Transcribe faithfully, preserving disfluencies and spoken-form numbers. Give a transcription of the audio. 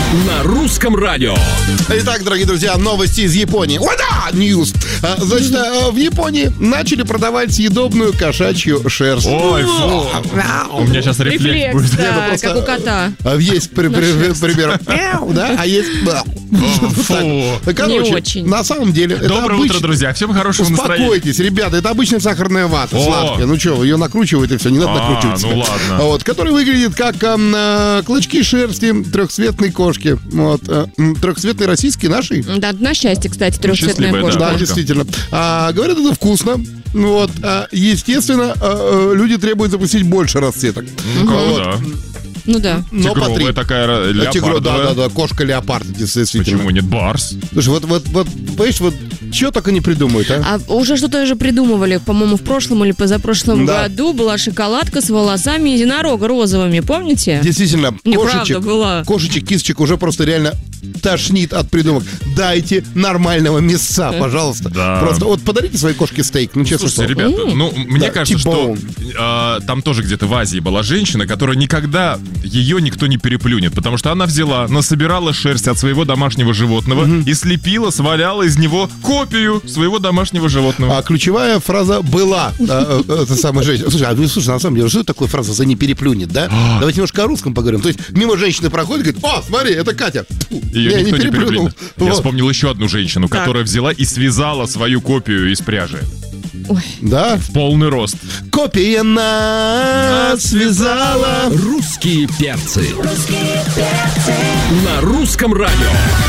на русском радио. Итак, дорогие друзья, новости из Японии. О, да! Ньюс! Значит, в Японии начали продавать съедобную кошачью шерсть. Ой, фу. У меня сейчас рефлекс Рефлекс, будет. да, просто- как у кота. Есть при- при- пример, да, а есть... Фу. Короче, Не очень. на самом деле... это Доброе обыч- утро, друзья. Всем хорошего настроения. Успокойтесь, ребята, это обычная сахарная вата, О. сладкая. Ну что, ее накручивают и все, не надо А, накручивать. ну себя. ладно. Вот, который выглядит как эм, э, клочки шерсти трехцветной кошки. Вот, э, м, трехцветной российской нашей. Да, на счастье, кстати, трехцветная счастливая, кожа. да. Да, кошка. действительно. А, говорят, это вкусно. Вот, а, естественно, а, а, люди требуют запустить больше расцветок. Ну, как Вот. да. Ну да. Но по три. Тигровая такая ра- А, тигро- да, да, леопардовая. да, кошка-леопард, действительно. Почему нет барс? Слушай, вот, вот, вот, понимаешь, вот что только не придумают, а? А уже что-то же придумывали, по-моему, в прошлом или позапрошлом Да. году была шоколадка с волосами единорога розовыми, помните? Действительно, Неправда кошечек, была. кошечек, кисочек уже просто реально тошнит от придумок. Дайте нормального мясца, пожалуйста. Да. Просто вот подарите своей кошке стейк, ну честно Слушайте, слово. ребята, ну, мне Да, кажется, что T-bone. а, там тоже где-то в Азии была женщина, которая никогда, ее никто не переплюнет, потому что она взяла, насобирала шерсть от своего домашнего животного и слепила, сваляла из него копию своего домашнего животного. А ключевая фраза была а, а, это самая женщина. Слушай, а, ну, слушай, на самом деле, что такое фраза «за не переплюнет», да? Давайте немножко о русском поговорим. То есть мимо женщины проходит и говорит: о, смотри, это Катя. Фу, Ее я никто не переплюнет. Я Вот. вспомнил еще одну женщину, Так. которая взяла и связала свою копию из пряжи. Да? В полный рост. Копия нас связала. Русские перцы. На русском радио.